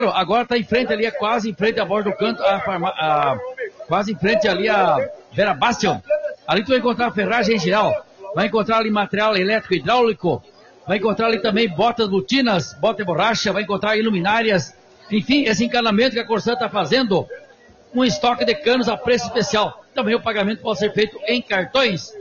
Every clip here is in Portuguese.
Agora está em frente ali, quase em frente à borda do canto, quase em frente ali a Vera Bastion. Ali tu vai encontrar ferragem em geral, vai encontrar ali material elétrico hidráulico, vai encontrar ali também botas botinas, bota e borracha, vai encontrar aí luminárias, enfim, esse encanamento que a Corsan está fazendo, um estoque de canos a preço especial. Também o pagamento pode ser feito em cartões.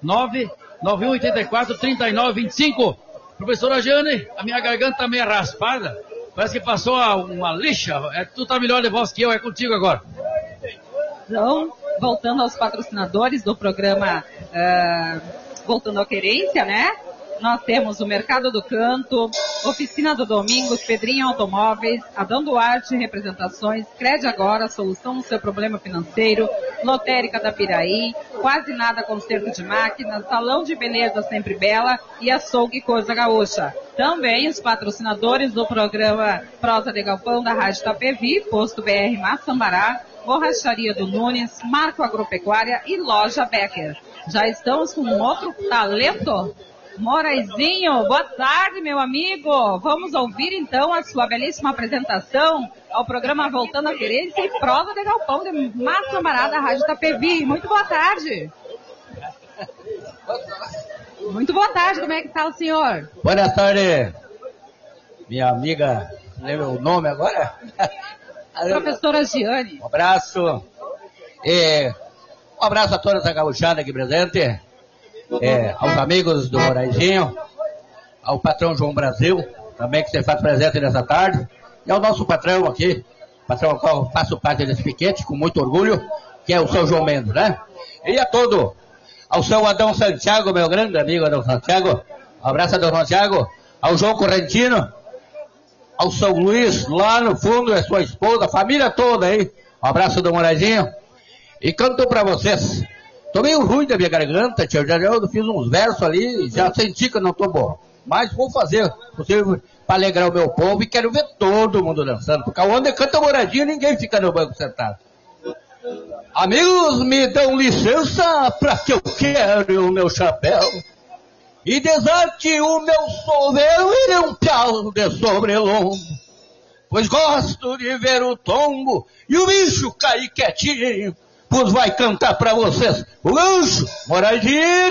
99184-3925. Professora Jane, a minha garganta tá meio raspada. Parece que passou uma lixa. Tu tá melhor de voz que eu, é contigo agora. Então, voltando aos patrocinadores do programa Voltando à Querência, né? Nós temos o Mercado do Canto, Oficina do Domingos, Pedrinho Automóveis, Adão Duarte Representações, Crede Agora, solução no seu problema financeiro, Lotérica da Piraí, Quase Nada Conserto de Máquinas, Salão de Beleza Sempre Bela e Açougue Coisa Gaúcha. Também os patrocinadores do programa Prosa de Galpão da Rádio Itapevi, Posto BR Massambará, Borracharia do Nunes, Marco Agropecuária e Loja Becker. Já estamos com um outro talento. Moraizinho, boa tarde, meu amigo. Vamos ouvir então a sua belíssima apresentação ao programa Voltando à Querência e Prosa de Galpão de Massambará da Rádio Itapevi. Muito boa tarde. Muito boa tarde, como é que está o senhor? Boa tarde, minha amiga, lembra o nome agora? Professora Giane. Um abraço. Um abraço a toda essa gauchada aqui presente. Aos amigos do Moraizinho, ao patrão João Brasil, também que você faz presente nessa tarde, e ao nosso patrão aqui, patrão ao qual faço parte desse piquete, com muito orgulho, que é o seu João Mendes, né? E ao seu Adão Santiago, meu grande amigo Adão Santiago, um abraço Adão Santiago, ao João Correntino, ao São Luís, lá no fundo, é sua esposa, a família toda aí, um abraço do Moraizinho, e canto pra vocês. Tô meio ruim da minha garganta, tio. Eu fiz uns versos ali, já senti que eu não tô bom. Mas vou fazer possível para alegrar o meu povo e quero ver todo mundo dançando. Porque onde canta Moradinho, ninguém fica no banco sentado. Amigos, me dão licença pra que eu quero o meu chapéu. E desarte o meu solveiro e um piau de sobrelombo. Pois gosto de ver o tombo e o bicho cair quietinho. Pois vai cantar pra vocês o gancho, Moraizinho.